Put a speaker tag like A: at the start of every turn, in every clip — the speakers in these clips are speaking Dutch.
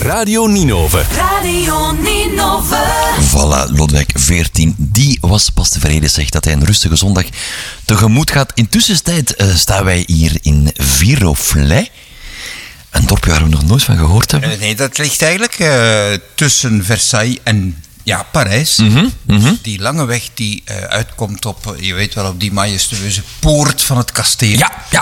A: Radio Ninove.
B: Radio Ninove.
C: Voilà, Lodewijk 14, die was pas tevreden, zegt dat hij een rustige zondag tegemoet gaat. Intussen staan wij hier in Viroflay. Een dorpje waar we nog nooit van gehoord hebben.
D: Nee, dat ligt eigenlijk tussen Versailles en Parijs. Die lange weg die uitkomt op, je weet wel, op die majestueuze poort van het kasteel.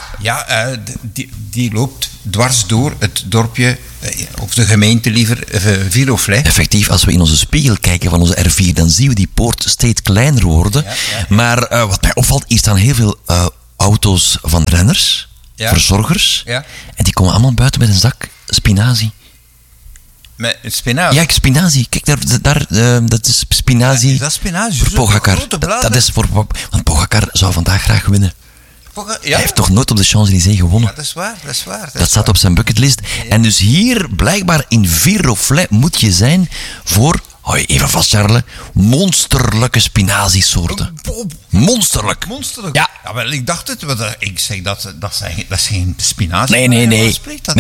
D: Die loopt dwars door het dorpje, of de gemeente liever, Viroflay.
C: Effectief, als we in onze spiegel kijken van onze R4, dan zien we die poort steeds kleiner worden. Maar wat mij opvalt, hier staan heel veel auto's van renners, verzorgers. Ja. En die komen allemaal buiten met een zak spinazie.
D: Met spinazie?
C: Ja, spinazie. Kijk, daar dat is spinazie.
D: Ja, is dat spinazie?
C: Voor Pogacar. Dat is voor... Want Pogacar zou vandaag graag winnen. Hij heeft toch nooit op de Champs-Élysées gewonnen?
D: Ja, dat is waar.
C: Dat staat op zijn bucketlist. Ja. En dus hier, blijkbaar in Viroflay, moet je zijn voor... Hou je even vast, Charles. Monsterlijke spinaziesoorten. Monsterlijk.
D: Ja. Wel, ik dacht het. Ik zeg dat is geen spinazie.
C: Nee.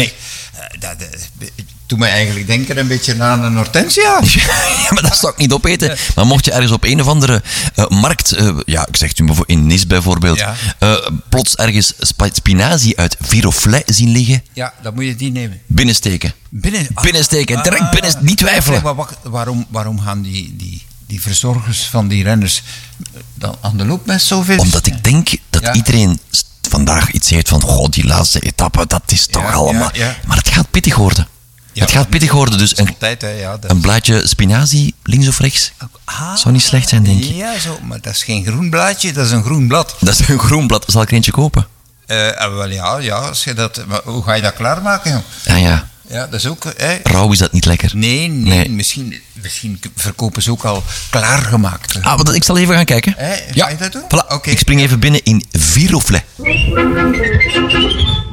D: Doe mij eigenlijk denken een beetje aan een hortensia.
C: Ja, maar dat zou ik niet opeten. Ja. Maar mocht je ergens op een of andere markt, ik zeg het u in Nice bijvoorbeeld, plots ergens spinazie uit Viroflay zien liggen.
D: Ja, dan moet je die nemen.
C: Binnensteken. Binnensteken, direct binnen, niet twijfelen.
D: Maar waarom gaan die verzorgers van die renners dan aan de loop met zoveel?
C: Omdat ik denk dat iedereen vandaag iets heeft van, die laatste etappe, dat is toch allemaal... Ja. Maar het gaat pittig worden. Het gaat pittig worden, dus een blaadje spinazie, links of rechts, zou niet slecht zijn, denk ik.
D: Ja, maar dat is geen groen blaadje, dat is een groen blad.
C: Dat is een groen blad, zal ik er eentje kopen?
D: Als je dat... Maar hoe ga je dat klaarmaken, joh?
C: Ja.
D: Ja, dat is ook...
C: Rauw is dat niet lekker?
D: Nee. Misschien verkopen ze ook al klaargemaakt.
C: Maar ik zal even gaan kijken.
D: Ga je dat doen?
C: Voilà. Okay. Ik spring even binnen in Viroflay.